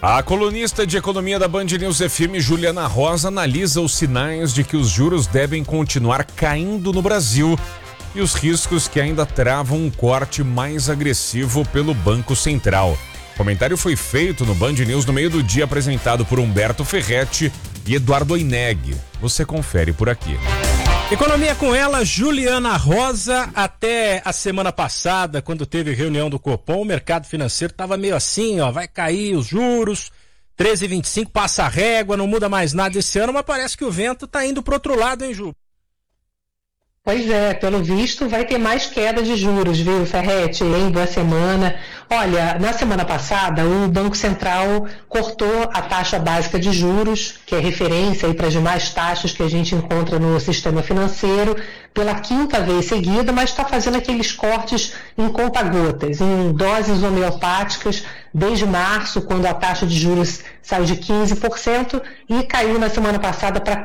A colunista de economia da Band News FM, Juliana Rosa, analisa os sinais de que os juros devem continuar caindo no Brasil e os riscos que ainda travam um corte mais agressivo pelo Banco Central. O comentário foi feito no Band News no meio do dia, apresentado por Humberto Ferretti e Eduardo Oineg. Você confere por aqui. Economia com ela, Juliana Rosa. Até a semana passada, quando teve reunião do Copom, o mercado financeiro estava meio assim, vai cair os juros, 13,25, passa a régua, não muda mais nada esse ano, mas parece que o vento está indo para o outro lado, hein, Ju? Pois é, pelo visto vai ter mais queda de juros, viu, Ferretti? Boa semana. Olha, na semana passada o Banco Central cortou a taxa básica de juros, que é referência para as demais taxas que a gente encontra no sistema financeiro, pela quinta vez seguida, mas está fazendo aqueles cortes em conta-gotas, em doses homeopáticas, desde março, quando a taxa de juros saiu de 15% e caiu na semana passada para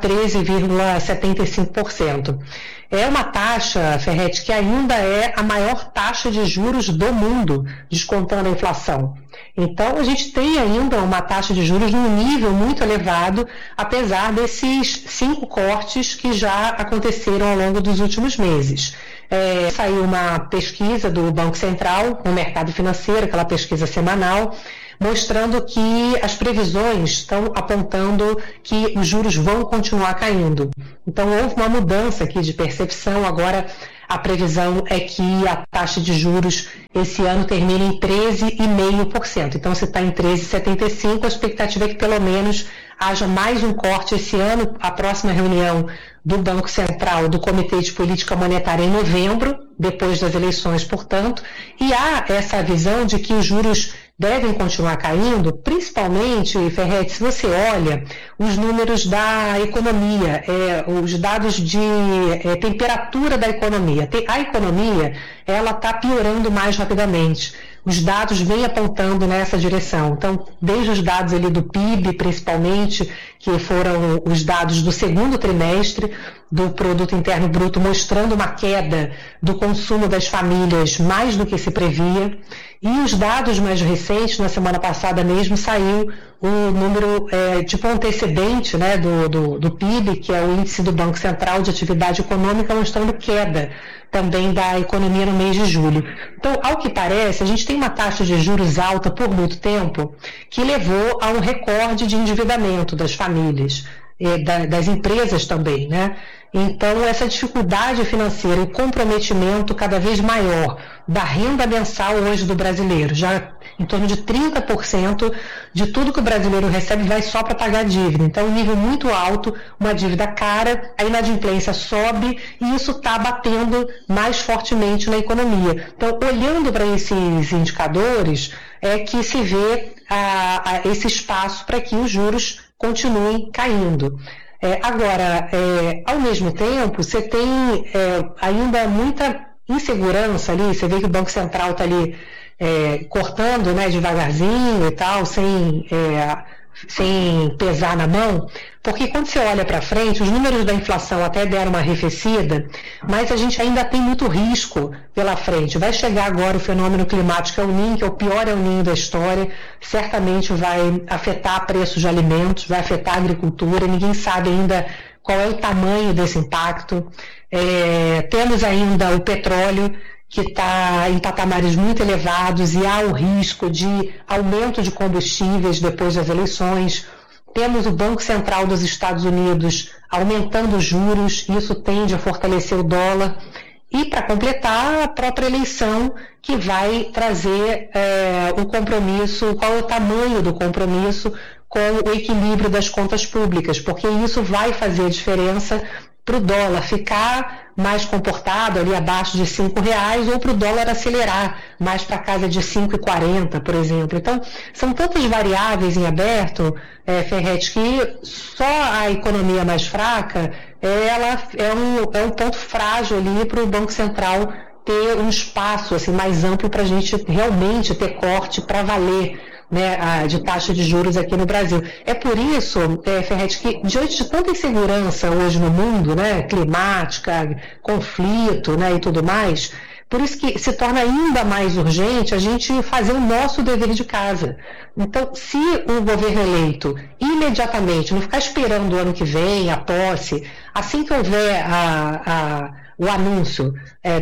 13,75%. É uma taxa, Ferretti, que ainda é a maior taxa de juros do mundo, descontando a inflação. Então, a gente tem ainda uma taxa de juros num nível muito elevado, apesar desses 5 cortes que já aconteceram ao longo dos últimos meses. Saiu uma pesquisa do Banco Central no mercado financeiro, aquela pesquisa semanal, mostrando que as previsões estão apontando que os juros vão continuar caindo. Então, houve uma mudança aqui de percepção. Agora, a previsão é que a taxa de juros esse ano termine em 13,5%. Então, se está em 13,75%, a expectativa é que pelo menos haja mais um corte esse ano. A próxima reunião do Banco Central, do Comitê de Política Monetária, em novembro, depois das eleições, portanto, e há essa visão de que os juros devem continuar caindo, principalmente, Ferretti, se você olha os números da economia, os dados de temperatura da economia. A economia, ela está piorando mais rapidamente. Os dados vêm apontando nessa direção. Então, desde os dados ali do PIB, principalmente, que foram os dados do segundo trimestre do Produto Interno Bruto, mostrando uma queda do consumo das famílias mais do que se previa. E os dados mais recentes, na semana passada mesmo, saiu o número tipo antecedente, né, do PIB, que é o índice do Banco Central de Atividade Econômica, mostrando queda também da economia no mês de julho. Então, ao que parece, a gente tem uma taxa de juros alta por muito tempo, que levou a um recorde de endividamento das famílias, das empresas também, né? Então, essa dificuldade financeira, o comprometimento cada vez maior da renda mensal hoje do brasileiro, já em torno de 30% de tudo que o brasileiro recebe vai só para pagar a dívida. Então, um nível muito alto, uma dívida cara, a inadimplência sobe e isso está batendo mais fortemente na economia. Então, olhando para esses indicadores, é que se vê esse espaço para que os juros continuem caindo. Agora, ao mesmo tempo, você tem ainda muita insegurança ali, você vê que o Banco Central está ali cortando, né, devagarzinho e tal, sem pesar na mão, porque quando você olha para frente, os números da inflação até deram uma arrefecida, mas a gente ainda tem muito risco pela frente. Vai chegar agora o fenômeno climático El Niño, que é o pior El Niño da história, certamente vai afetar preços de alimentos, vai afetar a agricultura, ninguém sabe ainda qual é o tamanho desse impacto. Temos ainda o petróleo, que está em patamares muito elevados e há o risco de aumento de combustíveis depois das eleições. Temos o Banco Central dos Estados Unidos aumentando os juros, isso tende a fortalecer o dólar. E, para completar, a própria eleição, que vai trazer o compromisso, qual é o tamanho do compromisso com o equilíbrio das contas públicas, porque isso vai fazer a diferença para o dólar ficar mais comportado ali abaixo de R$5 ou para o dólar acelerar mais para casa de 5,40, por exemplo. Então, são tantas variáveis em aberto, Ferretti, que só a economia mais fraca ela é um ponto frágil ali para o Banco Central ter um espaço assim, mais amplo para a gente realmente ter corte para valer, né, de taxa de juros aqui no Brasil. É por isso, Ferretti, que diante de tanta insegurança hoje no mundo, né, climática, conflito, né, e tudo mais, Por isso que se torna ainda mais urgente a gente fazer o nosso dever de casa. Então, se o governo eleito imediatamente, não ficar esperando o ano que vem, a posse, assim que houver o anúncio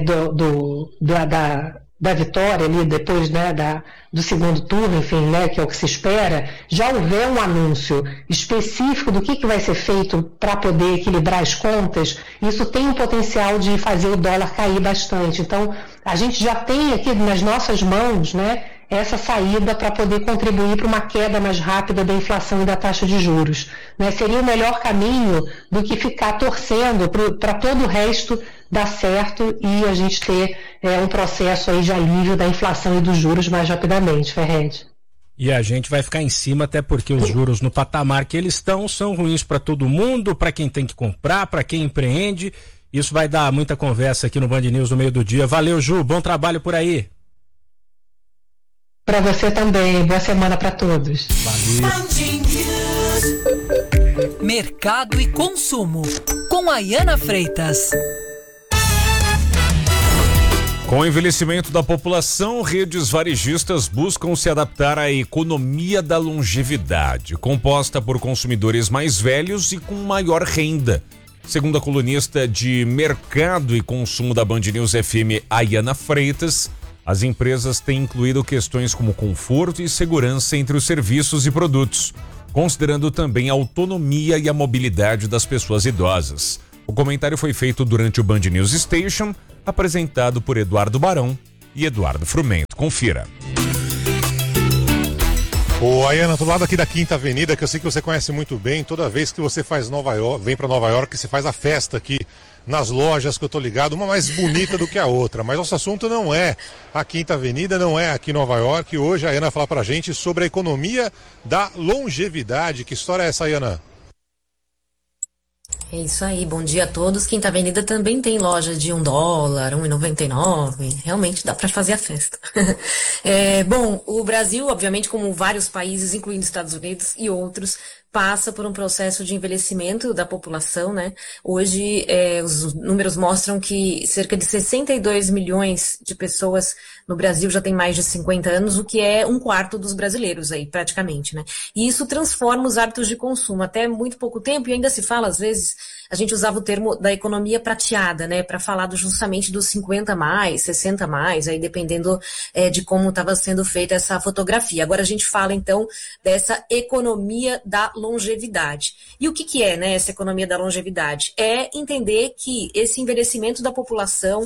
da vitória ali, depois, né, do segundo turno, enfim, né, que é o que se espera, já houver um anúncio específico do que vai ser feito para poder equilibrar as contas, isso tem o potencial de fazer o dólar cair bastante. Então, a gente já tem aqui nas nossas mãos, né, essa saída para poder contribuir para uma queda mais rápida da inflação e da taxa de juros. Né? Seria o melhor caminho do que ficar torcendo para todo o resto dar certo e a gente ter um processo aí de alívio da inflação e dos juros mais rapidamente, Ferred. E a gente vai ficar em cima, até porque os juros no patamar que eles estão são ruins para todo mundo, para quem tem que comprar, para quem empreende. Isso vai dar muita conversa aqui no Band News no meio do dia. Valeu, Ju, bom trabalho por aí. Para você também, boa semana para todos. Valeu. Mercado e consumo, com Ayana Freitas. Com o envelhecimento da população, redes varejistas buscam se adaptar à economia da longevidade, composta por consumidores mais velhos e com maior renda. Segundo a colunista de Mercado e Consumo da Band News FM, Ayana Freitas, as empresas têm incluído questões como conforto e segurança entre os serviços e produtos, considerando também a autonomia e a mobilidade das pessoas idosas. O comentário foi feito durante o Band News Station, apresentado por Eduardo Barão e Eduardo Frumento. Confira. Ô, Ayana, do lado aqui da Quinta Avenida, que eu sei que você conhece muito bem, toda vez que você vem para Nova York, você faz a festa aqui nas lojas que eu tô ligado, uma mais bonita do que a outra. Mas nosso assunto não é a Quinta Avenida, não é aqui em Nova York. Hoje a Ayana vai falar pra gente sobre a economia da longevidade. Que história é essa, Ayana? É isso aí, bom dia a todos. Quinta Avenida também tem loja de $1, R$1,99. Realmente dá para fazer a festa. Bom, o Brasil, obviamente, como vários países, incluindo Estados Unidos e outros, passa por um processo de envelhecimento da população, né? Hoje, os números mostram que cerca de 62 milhões de pessoas no Brasil já tem mais de 50 anos, o que é 1/4 dos brasileiros aí, praticamente, né? E isso transforma os hábitos de consumo. Até muito pouco tempo, e ainda se fala, às vezes, a gente usava o termo da economia prateada, né? Para falar justamente dos 50 mais, 60 mais, aí dependendo de como estava sendo feita essa fotografia. Agora a gente fala, então, dessa economia da longevidade. E o que é, né, essa economia da longevidade? É entender que esse envelhecimento da população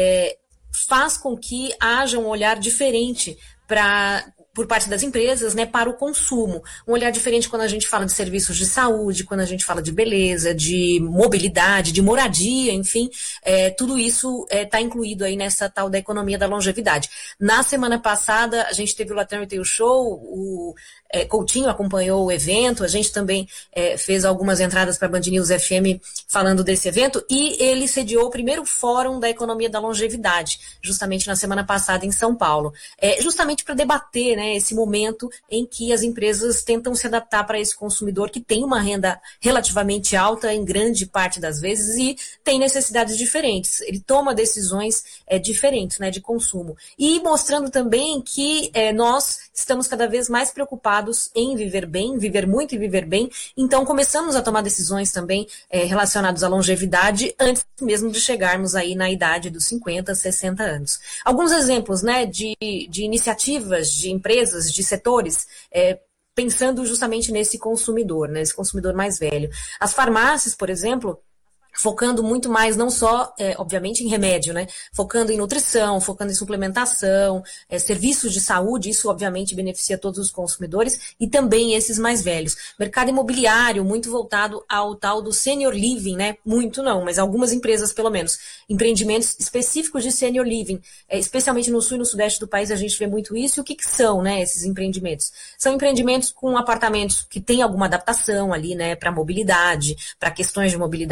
faz com que haja um olhar diferente por parte das empresas, né, para o consumo. Um olhar diferente quando a gente fala de serviços de saúde, quando a gente fala de beleza, de mobilidade, de moradia, enfim, tudo isso está incluído aí nessa tal da economia da longevidade. Na semana passada, a gente teve o Latam Retail Show, o Coutinho acompanhou o evento, a gente também fez algumas entradas para a Band News FM falando desse evento, e ele sediou o primeiro fórum da economia da longevidade, justamente na semana passada em São Paulo, justamente para debater, né, esse momento em que as empresas tentam se adaptar para esse consumidor que tem uma renda relativamente alta em grande parte das vezes e tem necessidades diferentes, ele toma decisões diferentes, né, de consumo, e mostrando também que nós estamos cada vez mais preocupados em viver bem, viver muito e viver bem, então começamos a tomar decisões também relacionadas à longevidade antes mesmo de chegarmos aí na idade dos 50, 60 anos. Alguns exemplos, né, de iniciativas, de empresas, de setores, pensando justamente nesse consumidor, né, esse consumidor mais velho. As farmácias, por exemplo, focando muito mais, não só, obviamente, em remédio, né? Focando em nutrição, focando em suplementação, serviços de saúde, isso obviamente beneficia todos os consumidores e também esses mais velhos. Mercado imobiliário, muito voltado ao tal do senior living, né? Muito não, mas algumas empresas, pelo menos, empreendimentos específicos de senior living, especialmente no sul e no sudeste do país a gente vê muito isso. E o que são, né, esses empreendimentos? São empreendimentos com apartamentos que têm alguma adaptação ali, né, para mobilidade, para questões de mobilidade dos mais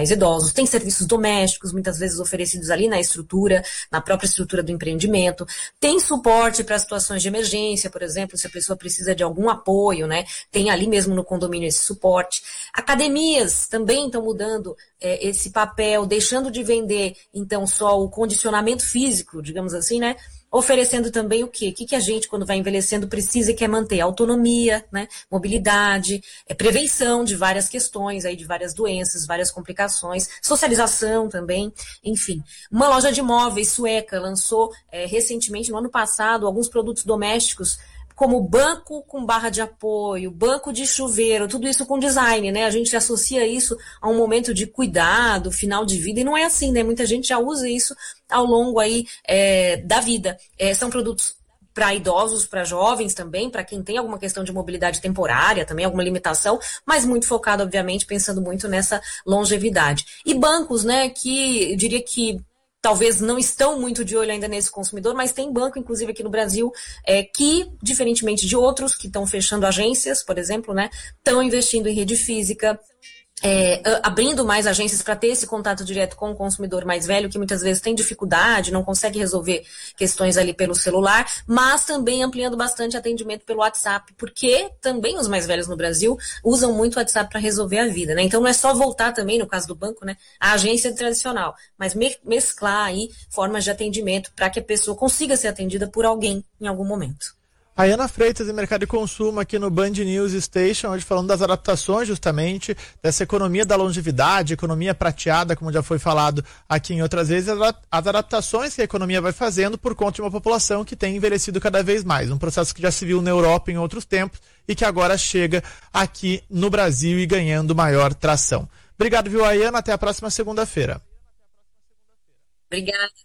mais idosos. Tem serviços domésticos, muitas vezes oferecidos ali na própria estrutura do empreendimento. Tem suporte para situações de emergência, por exemplo, se a pessoa precisa de algum apoio, né? Tem ali mesmo no condomínio esse suporte. Academias também estão mudando esse papel, deixando de vender, então, só o condicionamento físico, digamos assim, né? Oferecendo também o quê? O que a gente, quando vai envelhecendo, precisa e quer manter? Autonomia, né? Mobilidade, prevenção de várias questões, aí, de várias doenças, várias complicações, socialização também, enfim. Uma loja de móveis sueca lançou recentemente, no ano passado, alguns produtos domésticos, como banco com barra de apoio, banco de chuveiro, tudo isso com design, né? A gente associa isso a um momento de cuidado, final de vida, e não é assim, né? Muita gente já usa isso ao longo aí da vida. São produtos para idosos, para jovens também, para quem tem alguma questão de mobilidade temporária, também alguma limitação, mas muito focado, obviamente, pensando muito nessa longevidade. E bancos, né, que eu diria que talvez não estão muito de olho ainda nesse consumidor, mas tem banco, inclusive aqui no Brasil, que, diferentemente de outros que estão fechando agências, por exemplo, né, estão investindo em rede física, abrindo mais agências para ter esse contato direto com o consumidor mais velho, que muitas vezes tem dificuldade, não consegue resolver questões ali pelo celular, mas também ampliando bastante atendimento pelo WhatsApp, porque também os mais velhos no Brasil usam muito o WhatsApp para resolver a vida, né? Então não é só voltar também, no caso do banco, né, a agência tradicional, mas mesclar aí formas de atendimento para que a pessoa consiga ser atendida por alguém em algum momento. A Ana Freitas, do Mercado de Consumo, aqui no Band News Station, hoje falando das adaptações justamente, dessa economia da longevidade, economia prateada, como já foi falado aqui em outras vezes, as adaptações que a economia vai fazendo por conta de uma população que tem envelhecido cada vez mais. Um processo que já se viu na Europa em outros tempos e que agora chega aqui no Brasil e ganhando maior tração. Obrigado, viu, Ayana? Até a próxima segunda-feira. Obrigada.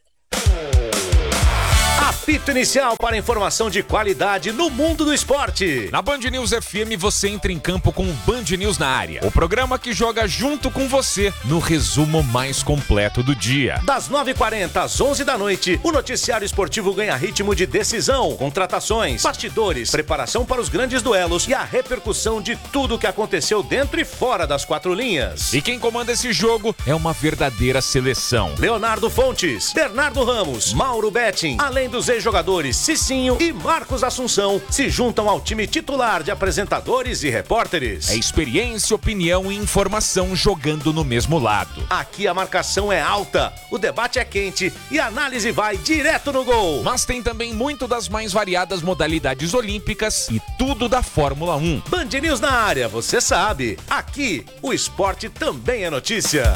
Apito inicial para informação de qualidade no mundo do esporte. Na Band News FM você entra em campo com o Band News na área. O programa que joga junto com você no resumo mais completo do dia. Das 9h40 às 11 da noite, o noticiário esportivo ganha ritmo de decisão, contratações, bastidores, preparação para os grandes duelos e a repercussão de tudo o que aconteceu dentro e fora das quatro linhas. E quem comanda esse jogo é uma verdadeira seleção. Leonardo Fontes, Bernardo Ramos, Mauro Betting, além dos ex-jogadores Cicinho e Marcos Assunção, se juntam ao time titular de apresentadores e repórteres. É experiência, opinião e informação jogando no mesmo lado. Aqui a marcação é alta, o debate é quente e a análise vai direto no gol. Mas tem também muito das mais variadas modalidades olímpicas e tudo da Fórmula 1. Band News na área, você sabe. Aqui, o esporte também é notícia.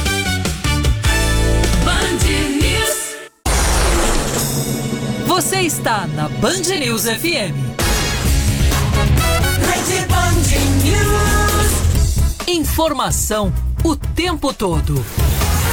Band News. Você está na Band News FM. Rede Band News. Informação o tempo todo.